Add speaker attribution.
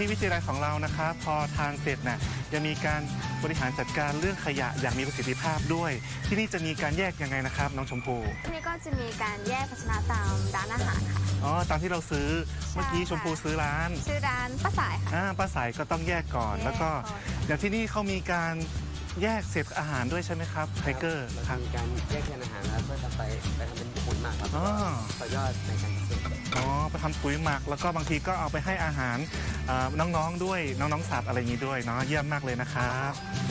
Speaker 1: ที่วิทยาลัยของเรานะครับพอทานเสร็จน่ะจะมีการบริหารจัดการเรื่องขยะอย่างมีประสิทธิภาพด้วย ที่นี่จะมีการแยกยังไงนะครับน้องชมพู
Speaker 2: ที่นี่ก็จะมีการแยกภาชนะตามร้านอาหารค่ะ
Speaker 1: อ๋อตามที่เราซื้อเมื่อกี้ชมพูซื้อร้าน
Speaker 2: ชื่อร้านป้าสายค่ะ
Speaker 1: ป้าสายก็ต้องแยกก่อนแล้วก็อย่างที่นี่เขามีการแยกเศษอาหารด้วยใช่ไหมครับไทเกอร์
Speaker 3: ครับมีการแยกเศษอาหารแล้วก็จะไปทำเป็นปุ๋ยหมักครับต่อยอดในการเกษตร
Speaker 1: ไปทำปุ๋ยหมักแล้วก็บางทีก็เอาไปให้อาหารน้องๆด้วยน้องๆสัตว์อะไรอย่างนี้ด้วยเนาะเยี่ยมมากเลยนะครับ